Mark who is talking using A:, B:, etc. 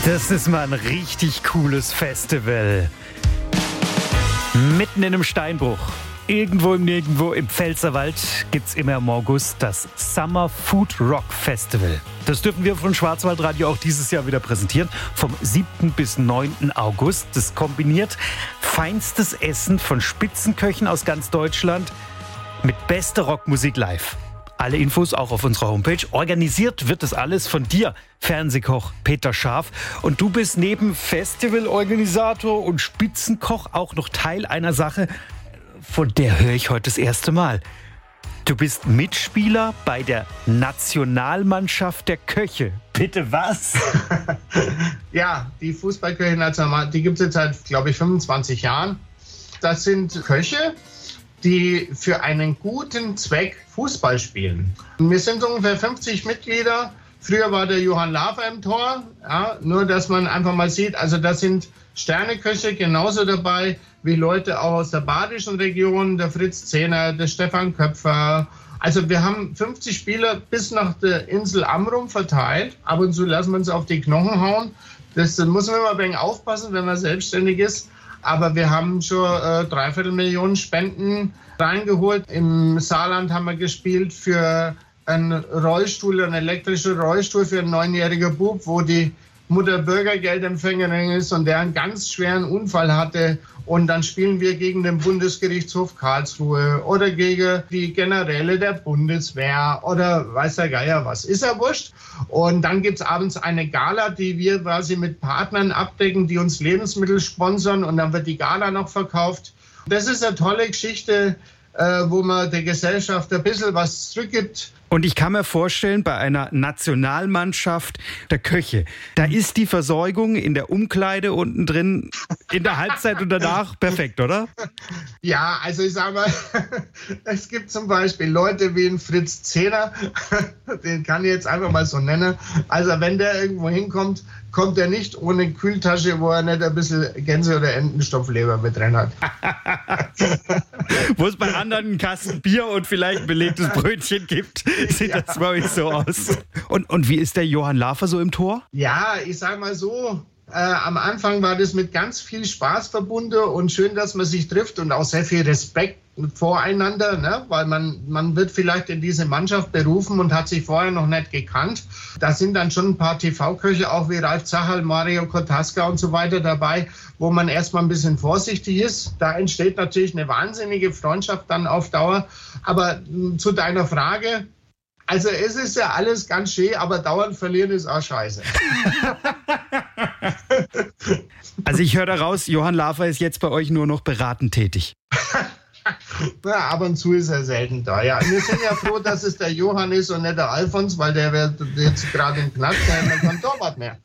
A: Das ist mal ein richtig cooles Festival. Mitten in einem Steinbruch, irgendwo im Nirgendwo im Pfälzerwald, gibt's immer im August das Summer Food Rock Festival. Das dürfen wir von Schwarzwaldradio auch dieses Jahr wieder präsentieren. Vom 7. bis 9. August. Das kombiniert feinstes Essen von Spitzenköchen aus ganz Deutschland mit bester Rockmusik live. Alle Infos auch auf unserer Homepage. Organisiert wird das alles von dir, Fernsehkoch Peter Scharf. Und du bist neben Festivalorganisator und Spitzenkoch auch noch Teil einer Sache, von der höre ich heute das erste Mal. Du bist Mitspieler bei der Nationalmannschaft der Köche. Bitte was?
B: Ja, die Fußballköche-Nationalmannschaft, die gibt es jetzt seit, glaube ich, 25 Jahren. Das sind Köche, die für einen guten Zweck Fußball spielen. Wir sind ungefähr 50 Mitglieder. Früher war der Johann Lafer im Tor. Ja, nur, dass man einfach mal sieht, also das sind Sterneköche genauso dabei wie Leute auch aus der badischen Region, der Fritz Zehner, der Stefan Köpfer. Also wir haben 50 Spieler bis nach der Insel Amrum verteilt. Ab und zu lassen wir uns auf die Knochen hauen. Das muss man immer ein wenig aufpassen, wenn man selbstständig ist. Aber wir haben schon 250.000 Spenden reingeholt. Im Saarland haben wir gespielt für einen Rollstuhl, einen elektrischen Rollstuhl für einen 9-jährigen Bub, wo die Mutter Bürgergeldempfängerin ist und der einen ganz schweren Unfall hatte. Und dann spielen wir gegen den Bundesgerichtshof Karlsruhe oder gegen die Generäle der Bundeswehr oder weiß der Geier was. Ist ja wurscht. Und dann gibt es abends eine Gala, die wir quasi mit Partnern abdecken, die uns Lebensmittel sponsern. Und dann wird die Gala noch verkauft. Das ist eine tolle Geschichte, wo man der Gesellschaft ein bisschen was zurückgibt.
A: Und ich kann mir vorstellen, bei einer Nationalmannschaft der Köche, da ist die Versorgung in der Umkleide unten drin, in der Halbzeit und danach perfekt, oder?
B: Ja, also ich sage mal, es gibt zum Beispiel Leute wie ein Fritz Zehner, den kann ich jetzt einfach mal so nennen. Also wenn der irgendwo hinkommt, kommt er nicht ohne Kühltasche, wo er nicht ein bisschen Gänse- oder Entenstopfleber mit drin hat.
A: Wo es bei anderen einen Kasten Bier und vielleicht ein belegtes Brötchen gibt, sieht das bei euch so aus. Und wie ist der Johann Lafer so im Tor?
B: Ja, ich sag mal so, am Anfang war das mit ganz viel Spaß verbunden und schön, dass man sich trifft und auch sehr viel Respekt voreinander, ne? Weil man wird vielleicht in diese Mannschaft berufen und hat sich vorher noch nicht gekannt. Da sind dann schon ein paar TV-Köche, auch wie Ralf Zacherl, Mario Kotaska und so weiter dabei, wo man erstmal ein bisschen vorsichtig ist. Da entsteht natürlich eine wahnsinnige Freundschaft dann auf Dauer. Aber zu deiner Frage, also es ist ja alles ganz schön, aber dauernd verlieren ist auch scheiße.
A: Also ich höre daraus, Johann Lafer ist jetzt bei euch nur noch beratend tätig.
B: Ja, ab und zu ist er selten da. Ja, wir sind ja froh, dass es der Johann ist und nicht der Alfons, weil der wäre jetzt gerade im Knast, der hat kein Torwart mehr.